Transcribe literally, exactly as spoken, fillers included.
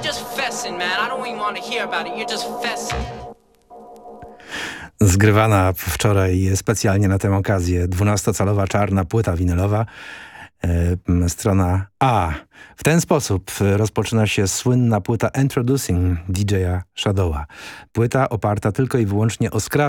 You're just fessing, man. I don't even want to hear about it. You're just fessing. Zgrywana wczoraj specjalnie na tę okazję dwunastocalowa czarna płyta winylowa, e, strona A. W ten sposób rozpoczyna się słynna płyta Introducing D J a Shadowa. Płyta oparta tylko i wyłącznie o skrawki